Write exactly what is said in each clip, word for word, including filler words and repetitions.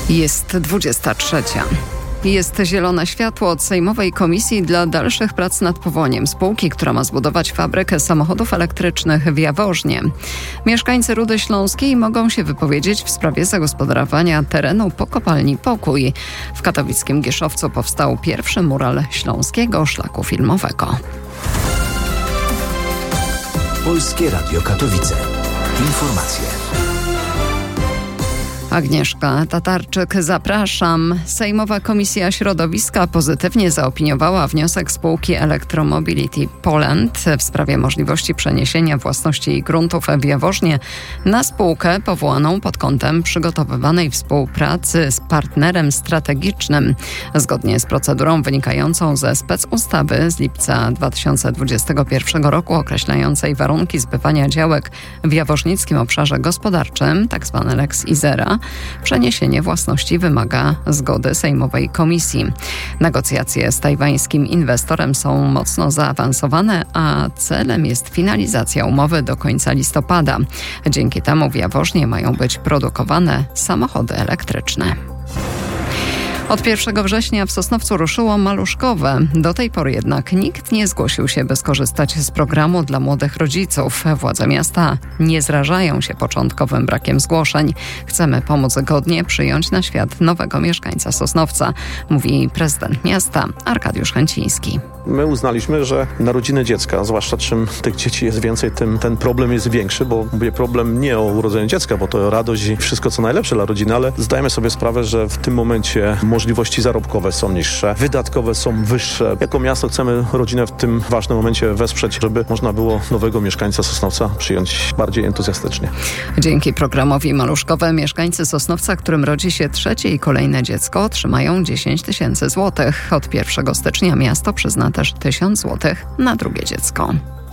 Jest dwudziesta trzecia. Jest zielone światło od Sejmowej Komisji dla dalszych prac nad powołaniem spółki, która ma zbudować fabrykę samochodów elektrycznych w Jaworznie. Mieszkańcy Rudy Śląskiej mogą się wypowiedzieć w sprawie zagospodarowania terenu po kopalni Pokój. W katowickim Gieszowcu powstał pierwszy mural śląskiego szlaku filmowego. Polskie Radio Katowice. Informacje. Agnieszka Tatarczyk, zapraszam. Sejmowa Komisja Środowiska pozytywnie zaopiniowała wniosek spółki Electromobility Poland w sprawie możliwości przeniesienia własności gruntów w Jaworznie na spółkę powołaną pod kątem przygotowywanej współpracy z partnerem strategicznym. Zgodnie z procedurą wynikającą ze specustawy z lipca dwa tysiące dwudziestego pierwszego roku określającej warunki zbywania działek w jaworznickim obszarze gospodarczym, tzw. Lex Izera, przeniesienie własności wymaga zgody Sejmowej Komisji. Negocjacje z tajwańskim inwestorem są mocno zaawansowane, a celem jest finalizacja umowy do końca listopada. Dzięki temu w Jaworznie mają być produkowane samochody elektryczne. Od pierwszego września w Sosnowcu ruszyło maluszkowe. Do tej pory jednak nikt nie zgłosił się, by skorzystać z programu dla młodych rodziców. Władze miasta nie zrażają się początkowym brakiem zgłoszeń. Chcemy pomóc godnie przyjąć na świat nowego mieszkańca Sosnowca, mówi prezydent miasta Arkadiusz Chęciński. My uznaliśmy, że narodziny dziecka, zwłaszcza czym tych dzieci jest więcej, tym ten problem jest większy, bo mówię problem nie o urodzeniu dziecka, bo to radość i wszystko co najlepsze dla rodziny, ale zdajemy sobie sprawę, że w tym momencie możliwości zarobkowe są niższe, wydatkowe są wyższe. Jako miasto chcemy rodzinę w tym ważnym momencie wesprzeć, żeby można było nowego mieszkańca Sosnowca przyjąć bardziej entuzjastycznie. Dzięki programowi Maluszkowe mieszkańcy Sosnowca, którym rodzi się trzecie i kolejne dziecko, otrzymają dziesięć tysięcy złotych. Od pierwszego stycznia miasto przyzna też tysiąc złotych na drugie dziecko.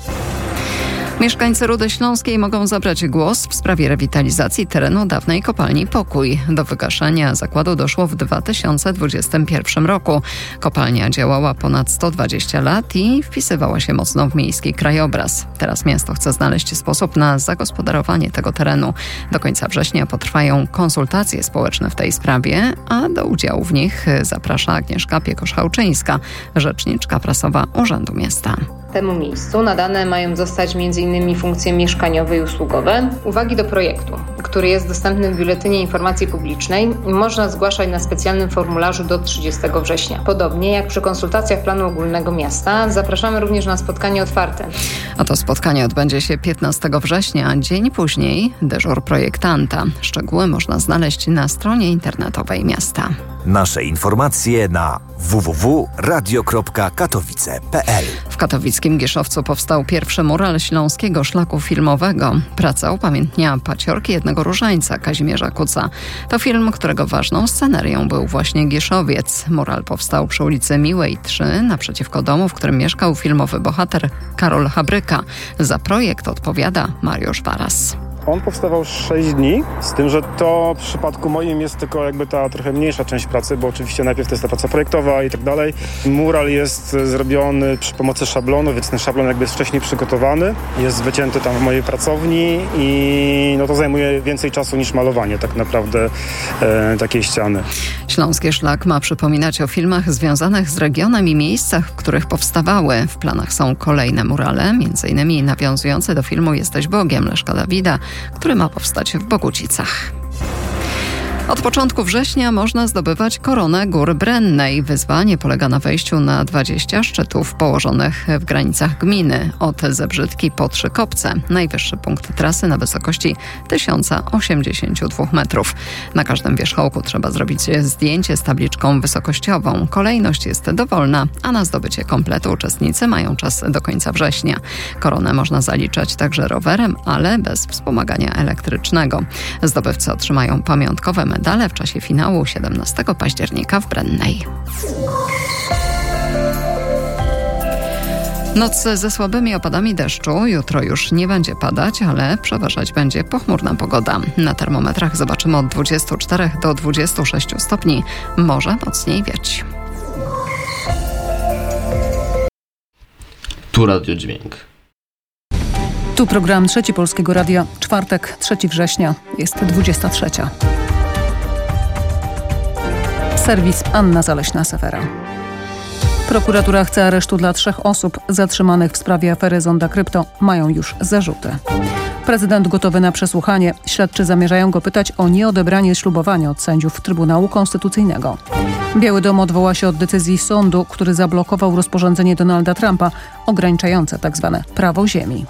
Mieszkańcy Rudy Śląskiej mogą zabrać głos w sprawie rewitalizacji terenu dawnej kopalni Pokój. Do wygaszenia zakładu doszło w dwa tysiące dwudziestym pierwszym roku. Kopalnia działała ponad sto dwadzieścia lat i wpisywała się mocno w miejski krajobraz. Teraz miasto chce znaleźć sposób na zagospodarowanie tego terenu. Do końca września potrwają konsultacje społeczne w tej sprawie, a do udziału w nich zaprasza Agnieszka Piekosz-Hałczyńska, rzeczniczka prasowa Urzędu Miasta. Temu miejscu nadane mają zostać między innymi funkcje mieszkaniowe i usługowe. Uwagi do projektu, który jest dostępny w Biuletynie Informacji Publicznej, można zgłaszać na specjalnym formularzu do trzydziestego września. Podobnie jak przy konsultacjach planu ogólnego miasta, zapraszamy również na spotkanie otwarte. A to spotkanie odbędzie się piętnastego września, dzień później dyżur projektanta. Szczegóły można znaleźć na stronie internetowej miasta. Nasze informacje na w w w kropka radio kropka katowice kropka p l. W katowickim Gieszowcu powstał pierwszy mural śląskiego szlaku filmowego. Praca upamiętnia paciorki jednego różańca, Kazimierza Kuca. To film, którego ważną scenerią był właśnie Gieszowiec. Mural powstał przy ulicy Miłej trzy, naprzeciwko domu, w którym mieszkał filmowy bohater Karol Habryka. Za projekt odpowiada Mariusz Waras. On powstawał sześć dni, z tym, że to w przypadku moim jest tylko jakby ta trochę mniejsza część pracy, bo oczywiście najpierw to jest ta praca projektowa i tak dalej. Mural jest zrobiony przy pomocy szablonu, więc ten szablon jakby jest wcześniej przygotowany, jest wycięty tam w mojej pracowni i no to zajmuje więcej czasu niż malowanie tak naprawdę e, takiej ściany. Śląski Szlak ma przypominać o filmach związanych z regionem i miejscach, w których powstawały. W planach są kolejne murale, między innymi nawiązujące do filmu Jesteś Bogiem Leszka Dawida, który ma powstać w Bogucicach. Od początku września można zdobywać koronę Gór Brennej. Wyzwanie polega na wejściu na dwadzieścia szczytów położonych w granicach gminy. Od Zebrzydki po Trzykopce. Najwyższy punkt trasy na wysokości tysiąc osiemdziesiąt dwa metrów. Na każdym wierzchołku trzeba zrobić zdjęcie z tabliczką wysokościową. Kolejność jest dowolna, a na zdobycie kompletu uczestnicy mają czas do końca września. Koronę można zaliczać także rowerem, ale bez wspomagania elektrycznego. Zdobywcy otrzymają pamiątkowe medale w czasie finału siedemnastego października w Brennej. Noc ze słabymi opadami deszczu. Jutro już nie będzie padać, ale przeważać będzie pochmurna pogoda. Na termometrach zobaczymy od dwudziestu czterech do dwudziestu sześciu stopni. Może mocniej wiać. Tu Radio Dźwięk. Tu program Trzeci Polskiego Radia. Czwartek, trzeciego września. Jest dwudziesta trzecia. Serwis Anna Zaleśna-Sefera. Prokuratura chce aresztu dla trzech osób zatrzymanych w sprawie afery Zonda Krypto. Mają już zarzuty. Prezydent gotowy na przesłuchanie. Śledczy zamierzają go pytać o nieodebranie ślubowania od sędziów Trybunału Konstytucyjnego. Biały Dom odwoła się od decyzji sądu, który zablokował rozporządzenie Donalda Trumpa ograniczające tzw. prawo ziemi.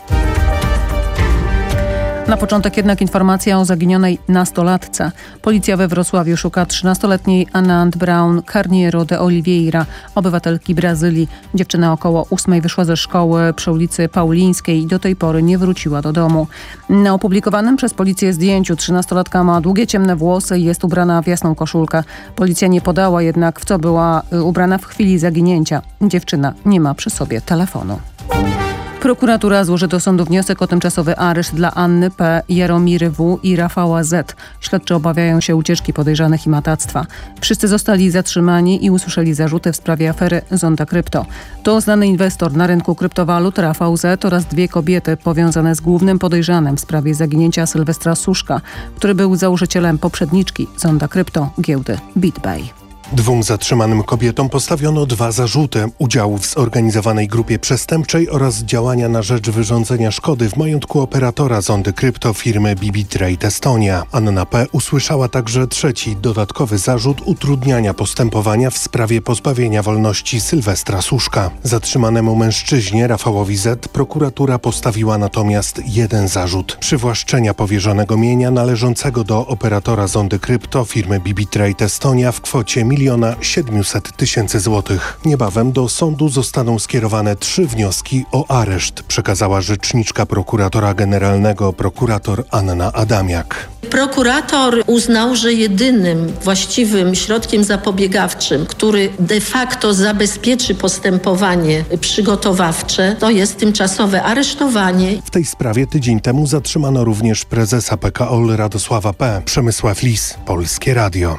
Na początek jednak informacja o zaginionej nastolatce. Policja we Wrocławiu szuka trzynastoletniej Anand Brown Carniero de Oliveira, obywatelki Brazylii. Dziewczyna około ósmej wyszła ze szkoły przy ulicy Paulińskiej i do tej pory nie wróciła do domu. Na opublikowanym przez policję zdjęciu trzynastolatka ma długie ciemne włosy i jest ubrana w jasną koszulkę. Policja nie podała jednak, w co była ubrana w chwili zaginięcia. Dziewczyna nie ma przy sobie telefonu. Prokuratura złoży do sądu wniosek o tymczasowy areszt dla Anny P., Jaromiry W. i Rafała Z. Śledczy obawiają się ucieczki podejrzanych i matactwa. Wszyscy zostali zatrzymani i usłyszeli zarzuty w sprawie afery Zonda Krypto. To znany inwestor na rynku kryptowalut Rafał Z. oraz dwie kobiety powiązane z głównym podejrzanym w sprawie zaginięcia Sylwestra Suszka, który był założycielem poprzedniczki Zonda Krypto, giełdy BitBay. Dwóm zatrzymanym kobietom postawiono dwa zarzuty: udziału w zorganizowanej grupie przestępczej oraz działania na rzecz wyrządzenia szkody w majątku operatora Zondy Krypto firmy BibiTrade Estonia. Anna P. usłyszała także trzeci, dodatkowy zarzut utrudniania postępowania w sprawie pozbawienia wolności Sylwestra Suszka. Zatrzymanemu mężczyźnie Rafałowi Z. prokuratura postawiła natomiast jeden zarzut: przywłaszczenia powierzonego mienia należącego do operatora Zondy Krypto firmy BibiTrade Estonia w kwocie miliona siedmiuset tysięcy złotych. Niebawem do sądu zostaną skierowane trzy wnioski o areszt, przekazała rzeczniczka prokuratora generalnego prokurator Anna Adamiak. Prokurator uznał, że jedynym właściwym środkiem zapobiegawczym, który de facto zabezpieczy postępowanie przygotowawcze, to jest tymczasowe aresztowanie. W tej sprawie tydzień temu zatrzymano również prezesa P K O Radosława P. Przemysław Lis, Polskie Radio.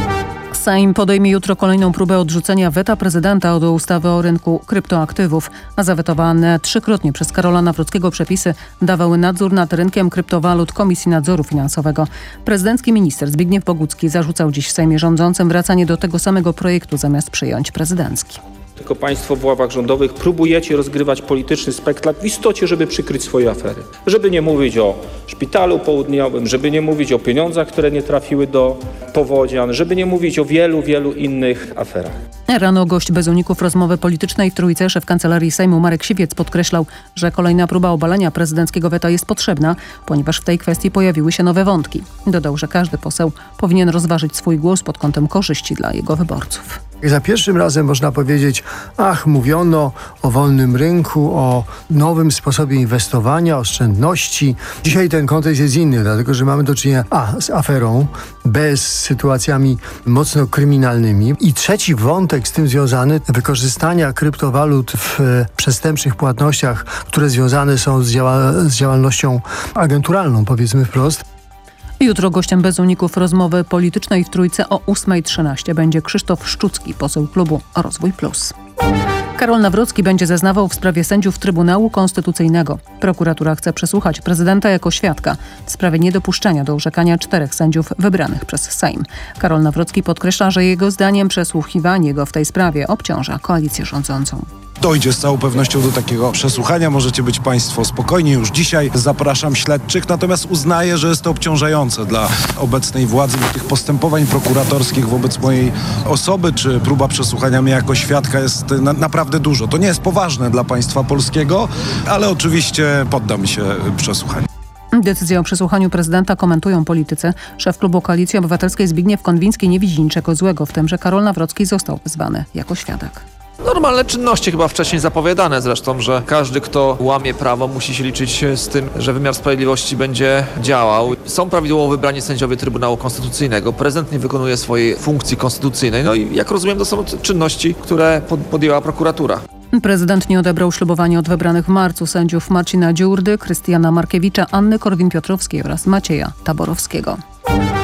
Sejm podejmie jutro kolejną próbę odrzucenia weta prezydenta do ustawy o rynku kryptoaktywów. A zawetowane trzykrotnie przez Karola Nawrockiego przepisy dawały nadzór nad rynkiem kryptowalut Komisji Nadzoru Finansowego. Prezydencki minister Zbigniew Bogucki zarzucał dziś w Sejmie rządzącym wracanie do tego samego projektu zamiast przyjąć prezydencki. Tylko państwo w ławach rządowych próbujecie rozgrywać polityczny spektakl w istocie, żeby przykryć swoje afery. Żeby nie mówić o szpitalu południowym, żeby nie mówić o pieniądzach, które nie trafiły do powodzian, żeby nie mówić o wielu, wielu innych aferach. Rano gość bez uników rozmowy politycznej w Trójce, szef Kancelarii Sejmu Marek Siwiec podkreślał, że kolejna próba obalenia prezydenckiego weta jest potrzebna, ponieważ w tej kwestii pojawiły się nowe wątki. Dodał, że każdy poseł powinien rozważyć swój głos pod kątem korzyści dla jego wyborców. Za pierwszym razem można powiedzieć, ach, mówiono o wolnym rynku, o nowym sposobie inwestowania, oszczędności. Dzisiaj ten kontekst jest inny, dlatego że mamy do czynienia a, z aferą, b, z sytuacjami mocno kryminalnymi i trzeci wątek z tym związany, wykorzystania kryptowalut w e, przestępczych płatnościach, które związane są z, działa- z działalnością agenturalną, powiedzmy wprost. Jutro gościem bez uników rozmowy politycznej w Trójce o ósma trzynaście będzie Krzysztof Szczucki, poseł klubu Rozwój Plus. Karol Nawrocki będzie zeznawał w sprawie sędziów Trybunału Konstytucyjnego. Prokuratura chce przesłuchać prezydenta jako świadka w sprawie niedopuszczenia do orzekania czterech sędziów wybranych przez Sejm. Karol Nawrocki podkreśla, że jego zdaniem przesłuchiwanie go w tej sprawie obciąża koalicję rządzącą. Dojdzie z całą pewnością do takiego przesłuchania. Możecie być państwo spokojni. Już dzisiaj zapraszam śledczych, natomiast uznaję, że jest to obciążające dla obecnej władzy, bo tych postępowań prokuratorskich wobec mojej osoby, czy próba przesłuchania mnie jako świadka jest na, naprawdę dużo. To nie jest poważne dla państwa polskiego, ale oczywiście poddam się przesłuchaniu. Decyzję o przesłuchaniu prezydenta komentują politycy. Szef klubu Koalicji Obywatelskiej Zbigniew Konwiński nie widzi niczego złego w tym, że Karol Nawrocki został wezwany jako świadek. Normalne czynności, chyba wcześniej zapowiadane zresztą, że każdy, kto łamie prawo, musi się liczyć z tym, że wymiar sprawiedliwości będzie działał. Są prawidłowo wybrani sędziowie Trybunału Konstytucyjnego. Prezydent nie wykonuje swojej funkcji konstytucyjnej. No i jak rozumiem, to są czynności, które podjęła prokuratura. Prezydent nie odebrał ślubowania od wybranych w marcu sędziów Marcina Dziurdy, Krystiana Markiewicza, Anny Korwin-Piotrowskiej oraz Macieja Taborowskiego.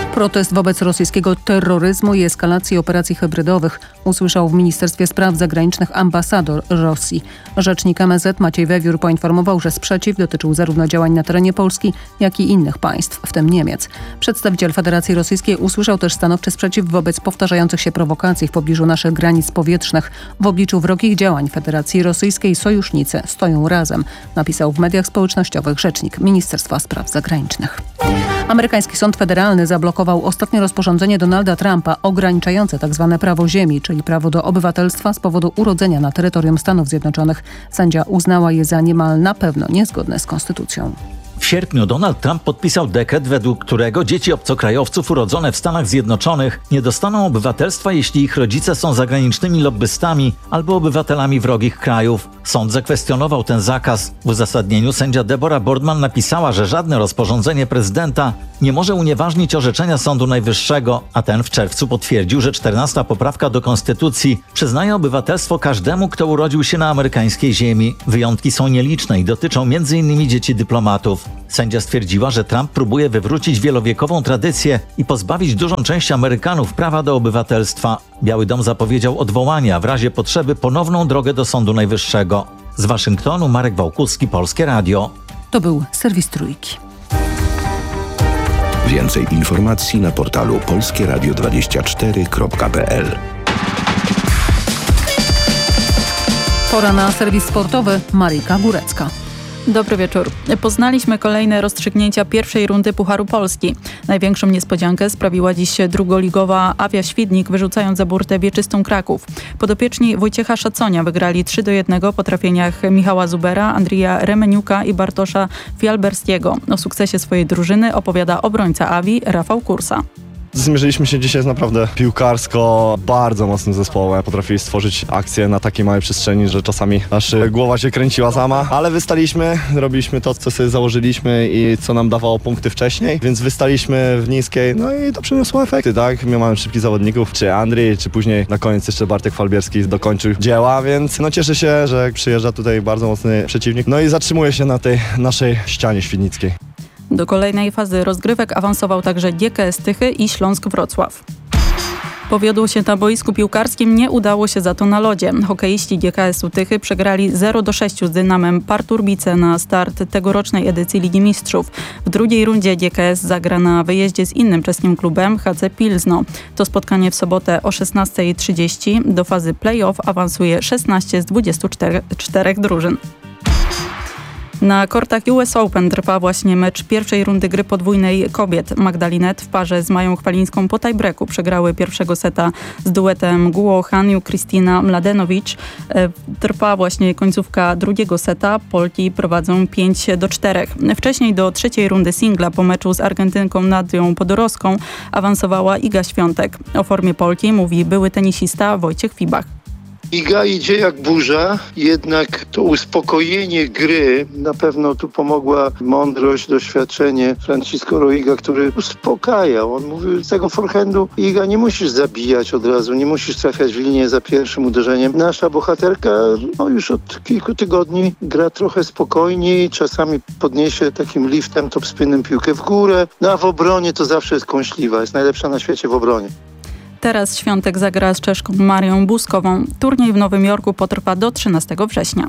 Protest wobec rosyjskiego terroryzmu i eskalacji operacji hybrydowych usłyszał w Ministerstwie Spraw Zagranicznych ambasador Rosji. Rzecznik M S Z Maciej Wewiór poinformował, że sprzeciw dotyczył zarówno działań na terenie Polski, jak i innych państw, w tym Niemiec. Przedstawiciel Federacji Rosyjskiej usłyszał też stanowczy sprzeciw wobec powtarzających się prowokacji w pobliżu naszych granic powietrznych. W obliczu wrogich działań Federacji Rosyjskiej sojusznicy stoją razem, napisał w mediach społecznościowych rzecznik Ministerstwa Spraw Zagranicznych. Amerykański Sąd Federalny zablokował ostatnie rozporządzenie Donalda Trumpa ograniczające tzw. prawo ziemi, czyli prawo do obywatelstwa z powodu urodzenia na terytorium Stanów Zjednoczonych. Sędzia uznała je za niemal na pewno niezgodne z konstytucją. W sierpniu Donald Trump podpisał dekret, według którego dzieci obcokrajowców urodzone w Stanach Zjednoczonych nie dostaną obywatelstwa, jeśli ich rodzice są zagranicznymi lobbystami albo obywatelami wrogich krajów. Sąd zakwestionował ten zakaz. W uzasadnieniu sędzia Deborah Boardman napisała, że żadne rozporządzenie prezydenta nie może unieważnić orzeczenia Sądu Najwyższego, a ten w czerwcu potwierdził, że czternasta poprawka do Konstytucji przyznaje obywatelstwo każdemu, kto urodził się na amerykańskiej ziemi. Wyjątki są nieliczne i dotyczą między innymi dzieci dyplomatów. Sędzia stwierdziła, że Trump próbuje wywrócić wielowiekową tradycję i pozbawić dużą część Amerykanów prawa do obywatelstwa. Biały Dom zapowiedział odwołanie, a w razie potrzeby ponowną drogę do Sądu Najwyższego. Z Waszyngtonu Marek Wałkuski, Polskie Radio. To był serwis Trójki. Więcej informacji na portalu polskie radio dwadzieścia cztery kropka p l. Pora na serwis sportowy. Maryjka Górecka. Dobry wieczór. Poznaliśmy kolejne rozstrzygnięcia pierwszej rundy Pucharu Polski. Największą niespodziankę sprawiła dziś drugoligowa Awia Świdnik, wyrzucając za burtę wieczystą Kraków. Podopieczni Wojciecha Szaconia wygrali trzy do jednego po trafieniach Michała Zubera, Andrija Remeniuka i Bartosza Fialberskiego. O sukcesie swojej drużyny opowiada obrońca Awi Rafał Kursa. Zmierzyliśmy się dzisiaj z naprawdę piłkarsko bardzo mocnym zespołem. Potrafili stworzyć akcję na takiej małej przestrzeni, że czasami aż głowa się kręciła sama, ale wystaliśmy, robiliśmy to, co sobie założyliśmy i co nam dawało punkty wcześniej, więc wystaliśmy w niskiej, no i to przyniosło efekty, tak? My mamy szybkich zawodników, czy Andrzej, czy później na koniec jeszcze Bartek Falbierski dokończył dzieła, więc no cieszę się, że przyjeżdża tutaj bardzo mocny przeciwnik, no i zatrzymuje się na tej naszej ścianie świdnickiej. Do kolejnej fazy rozgrywek awansował także G K S Tychy i Śląsk Wrocław. Powiodło się na boisku piłkarskim, nie udało się za to na lodzie. Hokeiści G K S-u Tychy przegrali zero do sześciu z Dynamem Parturbice na start tegorocznej edycji Ligi Mistrzów. W drugiej rundzie G K S zagra na wyjeździe z innym czeskim klubem H C Pilzno. To spotkanie w sobotę o szesnasta trzydzieści. Do fazy play-off awansuje szesnaście z dwudziestu czterech drużyn. Na kortach U S Open trwa właśnie mecz pierwszej rundy gry podwójnej kobiet. Magdalinet w parze z Mają Chwalińską po tiebreaku przegrały pierwszego seta z duetem Guo Hanyu Kristina Mladenowicz. Trwa właśnie końcówka drugiego seta. Polki prowadzą pięć do czterech. Wcześniej do trzeciej rundy singla po meczu z Argentynką Nadią Podorowską awansowała Iga Świątek. O formie Polki mówi były tenisista Wojciech Fibach. Iga idzie jak burza, jednak to uspokojenie gry na pewno tu pomogła mądrość, doświadczenie Francisco Roiga, który uspokajał. On mówił z tego forehandu: Iga, nie musisz zabijać od razu, nie musisz trafiać w linię za pierwszym uderzeniem. Nasza bohaterka no, już od kilku tygodni gra trochę spokojniej, czasami podniesie takim liftem, topspinem piłkę w górę, no a w obronie to zawsze jest kąśliwa, jest najlepsza na świecie w obronie. Teraz Świątek zagra z Czeszką Marią Buskową. Turniej w Nowym Jorku potrwa do trzynastego września.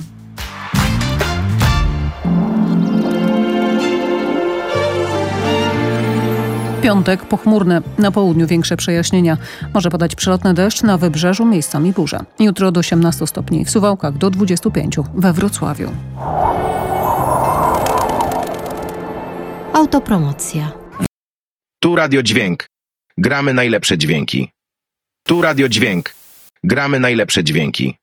Piątek pochmurny, na południu większe przejaśnienia. Może padać przelotny deszcz, na wybrzeżu miejscami burze. Jutro od osiemnastu stopni, w Suwałkach do dwudziestu pięciu, we Wrocławiu. Autopromocja. Tu Radio Dźwięk. Gramy najlepsze dźwięki. Tu Radio Dźwięk. Gramy najlepsze dźwięki.